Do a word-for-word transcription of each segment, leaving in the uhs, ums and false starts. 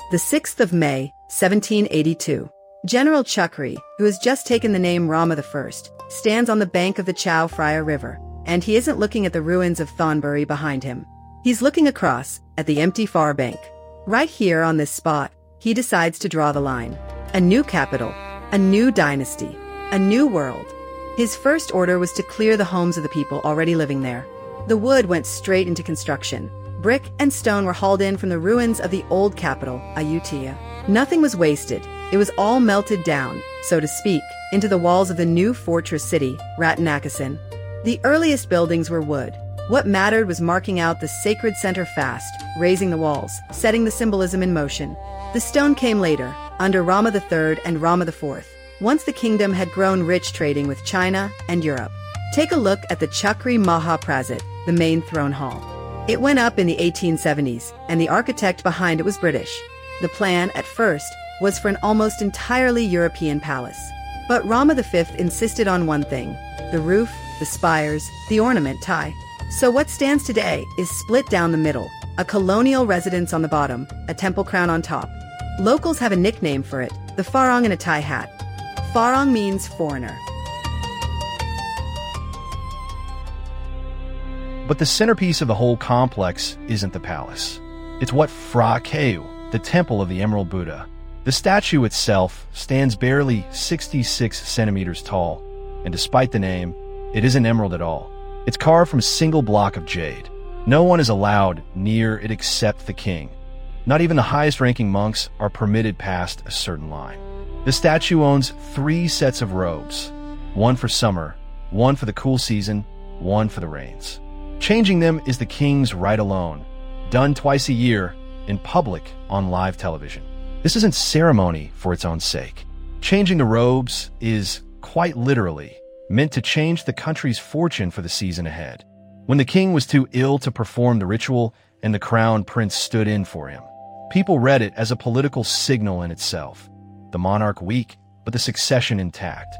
The sixth of May, seventeen eighty-two. General Chakri, who has just taken the name Rama the First, stands on the bank of the Chao Phraya River, and he isn't looking at the ruins of Thonburi behind him. He's looking across, at the empty far bank. Right here on this spot, he decides to draw the line. A new capital, a new dynasty, a new world. His first order was to clear the homes of the people already living there. The wood went straight into construction. Brick and stone were hauled in from the ruins of the old capital, Ayutthaya. Nothing was wasted. It was all melted down, so to speak, into the walls of the new fortress city, Rattanakosin. The earliest buildings were wood. What mattered was marking out the sacred center fast, raising the walls, setting the symbolism in motion. The stone came later, under Rama the Third and Rama the Fourth, once the kingdom had grown rich trading with China and Europe. Take a look at the Chakri Mahaprasat, the main throne hall. It went up in the eighteen seventies, and the architect behind it was British. The plan, at first, was for an almost entirely European palace. But Rama the Fifth insisted on one thing: the roof, the spires, the ornament tie. So what stands today is split down the middle, a colonial residence on the bottom, a temple crown on top. Locals have a nickname for it, the Farang in a Thai hat. Farang means foreigner. But the centerpiece of the whole complex isn't the palace. It's what Phra Kaew, the temple of the Emerald Buddha. The statue itself stands barely sixty-six centimeters tall, and despite the name, it isn't emerald at all. It's carved from a single block of jade. No one is allowed near it except the king. Not even the highest-ranking monks are permitted past a certain line. The statue owns three sets of robes, one for summer, one for the cool season, one for the rains. Changing them is the king's right alone, done twice a year, in public, on live television. This isn't ceremony for its own sake. Changing the robes is, quite literally, meant to change the country's fortune for the season ahead. When the king was too ill to perform the ritual and the crown prince stood in for him, people read it as a political signal in itself. The monarch weak, but the succession intact.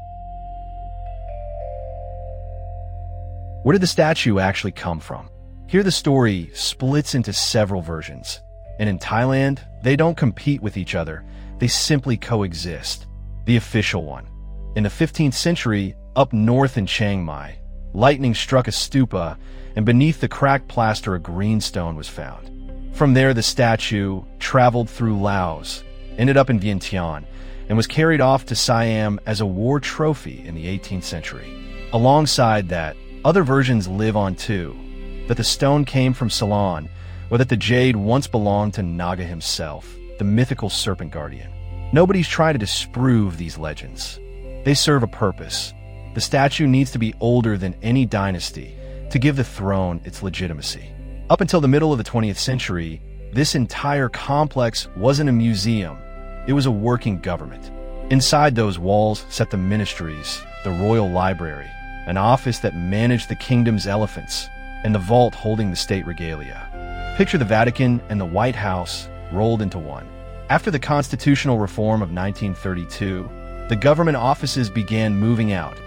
Where did the statue actually come from? Here the story splits into several versions. And in Thailand, they don't compete with each other. They simply coexist. The official one. In the fifteenth century, up north in Chiang Mai, lightning struck a stupa, and beneath the cracked plaster a green stone was found. From there, the statue traveled through Laos, ended up in Vientiane, and was carried off to Siam as a war trophy in the eighteenth century. Alongside that, other versions live on too, that the stone came from Ceylon, or that the jade once belonged to Naga himself, the mythical serpent guardian. Nobody's trying to disprove these legends. They serve a purpose. The statue needs to be older than any dynasty to give the throne its legitimacy. Up until the middle of the twentieth century, this entire complex wasn't a museum. It was a working government. Inside those walls sat the ministries, the royal library, an office that managed the kingdom's elephants, and the vault holding the state regalia. Picture the Vatican and the White House rolled into one. After the constitutional reform of nineteen thirty-two, the government offices began moving out,